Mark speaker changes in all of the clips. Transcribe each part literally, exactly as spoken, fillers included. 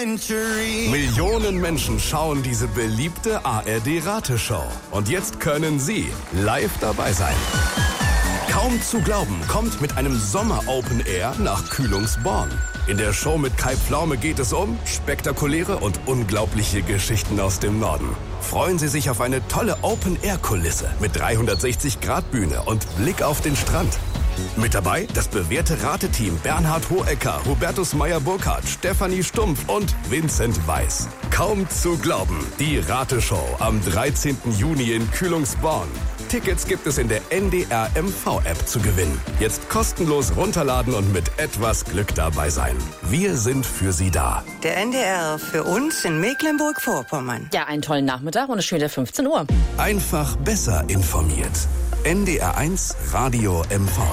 Speaker 1: Millionen Menschen schauen diese beliebte A R D-Rateshow. Und jetzt können Sie live dabei sein. Kaum zu glauben kommt mit einem Sommer-Open Air nach Kühlungsborn. In der Show mit Kai Pflaume geht es um spektakuläre und unglaubliche Geschichten aus dem Norden. Freuen Sie sich auf eine tolle Open-Air-Kulisse mit dreihundertsechzig Grad Bühne und Blick auf den Strand. Mit dabei das bewährte Rateteam Bernhard Hohecker, Hubertus Meyer-Burkhardt, Stefanie Stumpf und Vincent Weiss. Kaum zu glauben, die Rateshow am dreizehnten Juni in Kühlungsborn. Tickets gibt es in der N D R M V-App zu gewinnen. Jetzt kostenlos runterladen und mit etwas Glück dabei sein. Wir sind für Sie da.
Speaker 2: Der N D R für uns in Mecklenburg-Vorpommern.
Speaker 3: Ja, einen tollen Nachmittag und es ist schon wieder fünfzehn Uhr.
Speaker 1: Einfach besser informiert. N D R eins Radio M V.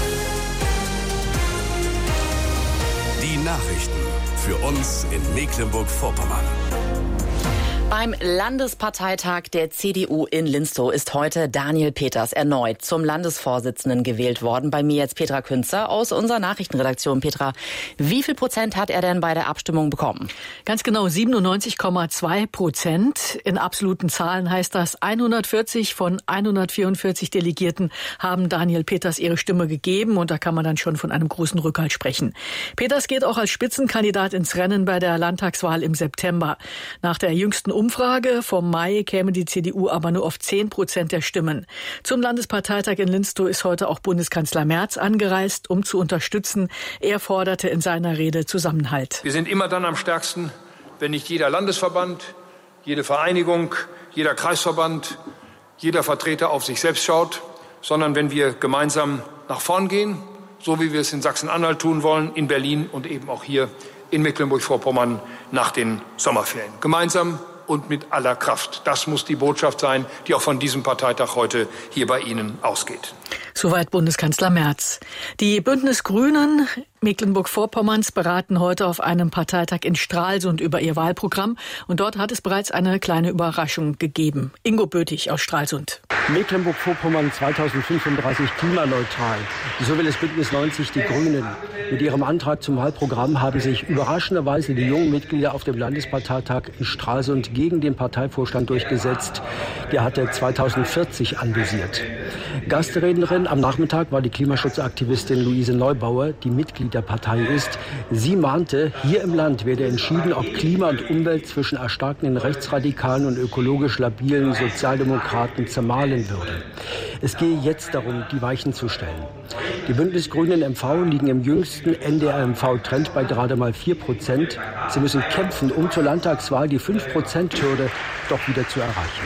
Speaker 1: Die Nachrichten für uns in Mecklenburg-Vorpommern.
Speaker 3: Beim Landesparteitag der C D U in Linstow ist heute Daniel Peters erneut zum Landesvorsitzenden gewählt worden. Bei mir jetzt Petra Künzer aus unserer Nachrichtenredaktion. Petra, wie viel Prozent hat er denn bei der Abstimmung bekommen?
Speaker 4: Ganz genau siebenundneunzig Komma zwei Prozent. In absoluten Zahlen heißt das, hundertvierzig von hundertvierundvierzig Delegierten haben Daniel Peters ihre Stimme gegeben. Und da kann man dann schon von einem großen Rückhalt sprechen. Peters geht auch als Spitzenkandidat ins Rennen bei der Landtagswahl im September. Nach der jüngsten Umfrage vom Mai käme die C D U aber nur auf zehn Prozent der Stimmen. Zum Landesparteitag in Linstow ist heute auch Bundeskanzler Merz angereist, um zu unterstützen. Er forderte in seiner Rede Zusammenhalt.
Speaker 5: Wir sind immer dann am stärksten, wenn nicht jeder Landesverband, jede Vereinigung, jeder Kreisverband, jeder Vertreter auf sich selbst schaut, sondern wenn wir gemeinsam nach vorn gehen, so wie wir es in Sachsen-Anhalt tun wollen, in Berlin und eben auch hier in Mecklenburg-Vorpommern nach den Sommerferien. Gemeinsam und mit aller Kraft. Das muss die Botschaft sein, die auch von diesem Parteitag heute hier bei Ihnen ausgeht.
Speaker 4: Soweit Bundeskanzler Merz. Die Bündnis-Grünen Mecklenburg-Vorpommerns beraten heute auf einem Parteitag in Stralsund über ihr Wahlprogramm. Und dort hat es bereits eine kleine Überraschung gegeben. Ingo Bötig aus Stralsund.
Speaker 6: Mecklenburg-Vorpommern zweitausendfünfunddreißig klimaneutral. So will es Bündnis neunzig, die Grünen. Mit ihrem Antrag zum Wahlprogramm haben sich überraschenderweise die jungen Mitglieder auf dem Landesparteitag in Stralsund gegen den Parteivorstand durchgesetzt. Der hatte zweitausendvierzig anvisiert. Gastrednerin am Nachmittag war die Klimaschutzaktivistin Luise Neubauer, die Mitglied der Partei ist. Sie mahnte, hier im Land werde entschieden, ob Klima und Umwelt zwischen erstarkenden Rechtsradikalen und ökologisch labilen Sozialdemokraten zermahlen würde. Es gehe jetzt darum, die Weichen zu stellen. Die Bündnisgrünen M V liegen im jüngsten N D R M V-Trend bei gerade mal vier Prozent. Sie müssen kämpfen, um zur Landtagswahl die fünf Prozent-Hürde doch wieder zu erreichen.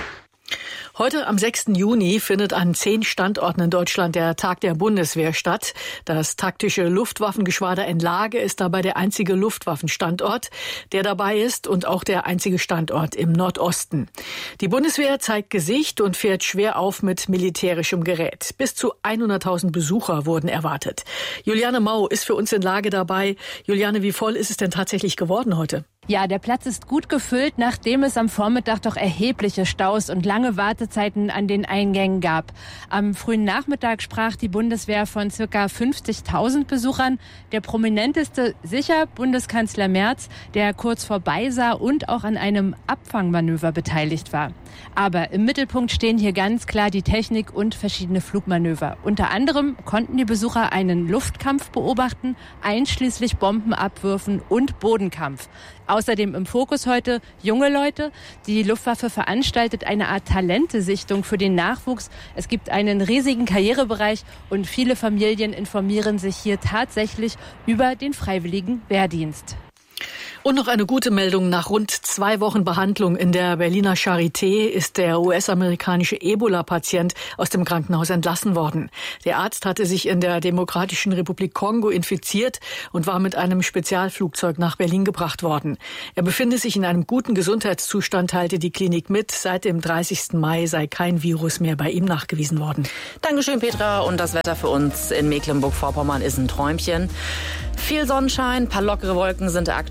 Speaker 4: Heute am sechsten Juni findet an zehn Standorten in Deutschland der Tag der Bundeswehr statt. Das taktische Luftwaffengeschwader Enlage ist dabei der einzige Luftwaffenstandort, der dabei ist und auch der einzige Standort im Nordosten. Die Bundeswehr zeigt Gesicht und fährt schwer auf mit militärischem Gerät. Bis zu hunderttausend Besucher wurden erwartet. Juliane Mau ist für uns in Lage dabei. Juliane, wie voll ist es denn tatsächlich geworden heute?
Speaker 7: Ja, der Platz ist gut gefüllt, nachdem es am Vormittag doch erhebliche Staus und lange Wartezeiten an den Eingängen gab. Am frühen Nachmittag sprach die Bundeswehr von circa fünfzigtausend Besuchern. Der prominenteste sicher Bundeskanzler Merz, der kurz vorbei sah und auch an einem Abfangmanöver beteiligt war. Aber im Mittelpunkt stehen hier ganz klar die Technik und verschiedene Flugmanöver. Unter anderem konnten die Besucher einen Luftkampf beobachten, einschließlich Bombenabwürfen und Bodenkampf. Außerdem im Fokus heute junge Leute. Die Luftwaffe veranstaltet eine Art Talentesichtung für den Nachwuchs. Es gibt einen riesigen Karrierebereich und viele Familien informieren sich hier tatsächlich über den freiwilligen Wehrdienst.
Speaker 4: Und noch eine gute Meldung. Nach rund zwei Wochen Behandlung in der Berliner Charité ist der U S-amerikanische Ebola-Patient aus dem Krankenhaus entlassen worden. Der Arzt hatte sich in der Demokratischen Republik Kongo infiziert und war mit einem Spezialflugzeug nach Berlin gebracht worden. Er befinde sich in einem guten Gesundheitszustand, teilte die Klinik mit. Seit dem dreißigsten Mai sei kein Virus mehr bei ihm nachgewiesen worden.
Speaker 3: Dankeschön, Petra. Und das Wetter für uns in Mecklenburg-Vorpommern ist ein Träumchen. Viel Sonnenschein, paar lockere Wolken sind aktuell unterwegs.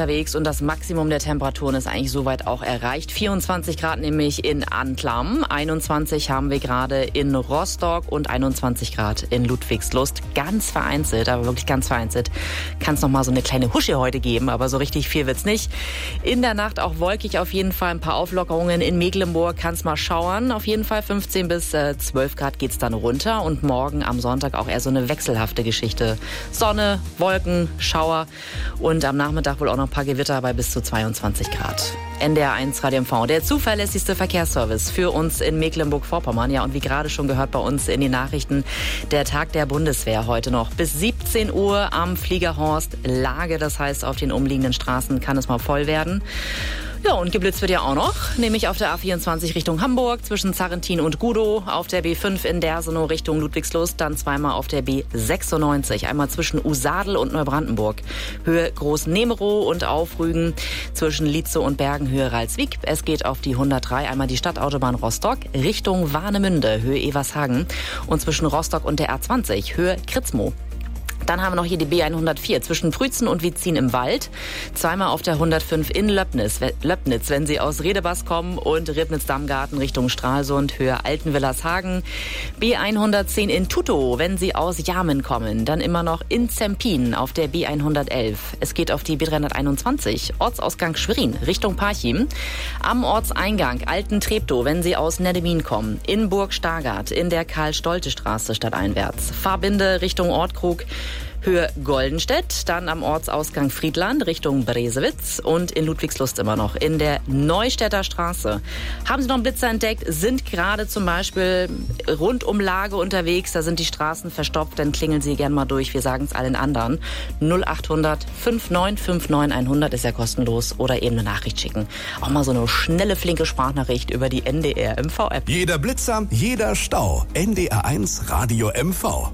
Speaker 3: unterwegs und das Maximum der Temperaturen ist eigentlich soweit auch erreicht. vierundzwanzig Grad nämlich in Anklam, einundzwanzig haben wir gerade in Rostock und einundzwanzig Grad in Ludwigslust. Ganz vereinzelt, aber wirklich ganz vereinzelt. Kann es noch mal so eine kleine Husche heute geben, aber so richtig viel wird's nicht. In der Nacht auch wolkig auf jeden Fall, ein paar Auflockerungen. In Mecklenburg kann es mal schauern. Auf jeden Fall fünfzehn bis zwölf Grad geht's dann runter und morgen am Sonntag auch eher so eine wechselhafte Geschichte. Sonne, Wolken, Schauer und am Nachmittag wohl auch noch ein paar Gewitter bei bis zu zweiundzwanzig Grad. N D R eins Radio M V, der zuverlässigste Verkehrsservice für uns in Mecklenburg-Vorpommern. Ja, und wie gerade schon gehört bei uns in den Nachrichten, der Tag der Bundeswehr heute noch. Bis siebzehn Uhr am Fliegerhorst Lage, das heißt auf den umliegenden Straßen kann es mal voll werden. Ja, und geblitzt wird ja auch noch, nämlich auf der A vierundzwanzig Richtung Hamburg zwischen Zarrentin und Gudow, auf der B fünf in Dersenow Richtung Ludwigslust, dann zweimal auf der B sechsundneunzig, einmal zwischen Usadel und Neubrandenburg, Höhe Groß-Nemerow und auf Rügen zwischen Lietzow und Bergen, Höhe Ralswiek. Es geht auf die hundertdrei, einmal die Stadtautobahn Rostock Richtung Warnemünde, Höhe Evershagen und zwischen Rostock und der A zwanzig, Höhe Kritzmow. Dann haben wir noch hier die B hundertvier zwischen Prützen und Wietzin im Wald. Zweimal auf der hundertfünf in Löbnitz, Löbnitz wenn Sie aus Redebas kommen und Ribnitz-Dammgarten Richtung Stralsund, Höhe Altenwillershagen. B hundertzehn in Tutow, wenn Sie aus Jamen kommen. Dann immer noch in Zempin auf der B hundertelf. Es geht auf die B dreihunderteinundzwanzig, Ortsausgang Schwerin Richtung Parchim. Am Ortseingang Alten-Treptow, wenn Sie aus Neddemin kommen. In Burg-Stargard in der Karl-Stolte-Straße stadteinwärts. Fahrbinde Richtung Ortkrug, Höhe Goldenstedt, dann am Ortsausgang Friedland Richtung Bresewitz und in Ludwigslust immer noch in der Neustädter Straße. Haben Sie noch einen Blitzer entdeckt? Sind gerade zum Beispiel rund um Lage unterwegs, da sind die Straßen verstopft, dann klingeln Sie gerne mal durch, wir sagen es allen anderen. null achthundert neunundfünfzig neunundfünfzig hundert ist ja kostenlos oder eben eine Nachricht schicken. Auch mal so eine schnelle, flinke Sprachnachricht über die N D R M V-App.
Speaker 1: Jeder Blitzer, jeder Stau. N D R eins Radio M V.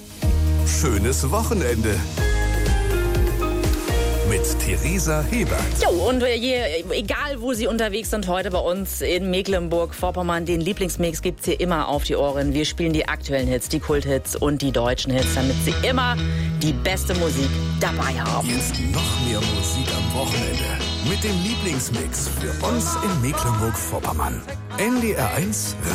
Speaker 1: Schönes Wochenende mit Theresa Hebert.
Speaker 3: Jo, und je, egal wo Sie unterwegs sind heute bei uns in Mecklenburg-Vorpommern, den Lieblingsmix gibt's hier immer auf die Ohren. Wir spielen die aktuellen Hits, die Kulthits und die deutschen Hits, damit Sie immer die beste Musik dabei haben.
Speaker 1: Jetzt noch mehr Musik am Wochenende mit dem Lieblingsmix für uns in Mecklenburg-Vorpommern. N D R eins